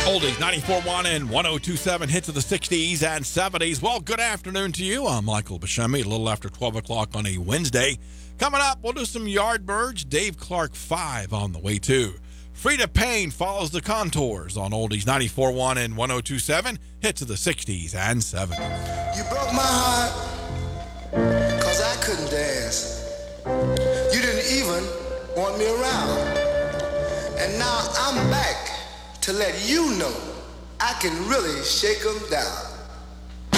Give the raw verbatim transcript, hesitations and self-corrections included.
Oldies ninety-four point one and one oh two point seven hits of the sixties and seventies. Well, good afternoon to you. I'm Michael Buscemi, a little after twelve o'clock on a Wednesday. Coming up, we'll do some Yardbirds. Dave Clark five on the way, too. Frida Payne follows the contours on Oldies ninety-four point one and one oh two point seven hits of the sixties and seventies. You broke my heart because I couldn't dance. You didn't even want me around. And now I'm back to let you know I can really shake 'em down.